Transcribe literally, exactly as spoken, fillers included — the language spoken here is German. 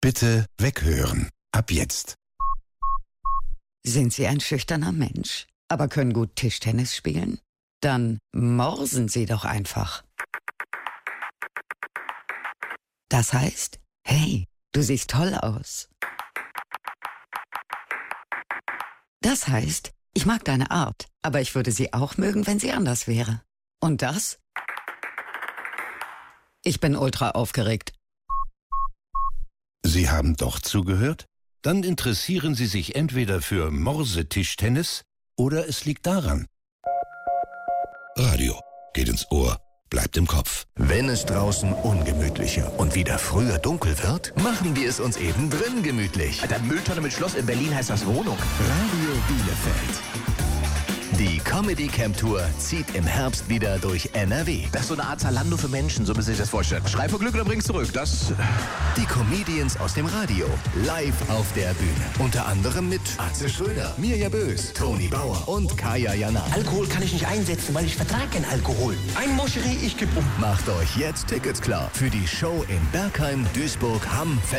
Bitte weghören. Ab jetzt. Sind Sie ein schüchterner Mensch, aber können gut Tischtennis spielen? Dann morsen Sie doch einfach. Das heißt, hey, du siehst toll aus. Das heißt, ich mag deine Art, aber ich würde sie auch mögen, wenn sie anders wäre. Und das? Ich bin ultra aufgeregt. Sie haben doch zugehört? Dann interessieren Sie sich entweder für Morsetischtennis oder es liegt daran. Radio geht ins Ohr, bleibt im Kopf. Wenn es draußen ungemütlicher und wieder früher dunkel wird, machen wir es uns eben drin gemütlich. Alter, Mülltonne mit Schloss in Berlin heißt das Wohnung. Radio Bielefeld. Die Comedy Camp Tour zieht im Herbst wieder durch N R W. Das ist so eine Art Zalando für Menschen, so müssen Sie sich das vorstellen. Schrei vor Glück oder bring's zurück, das... Die Comedians aus dem Radio, live auf der Bühne. Unter anderem mit Atze Schröder, Mirja Bös, Toni Bauer und Kaya Jana. Alkohol kann ich nicht einsetzen, weil ich vertrage keinen Alkohol. Ein Moscherie, ich geb um. Macht euch jetzt Tickets klar für die Show in Bergheim, Duisburg, Hamm,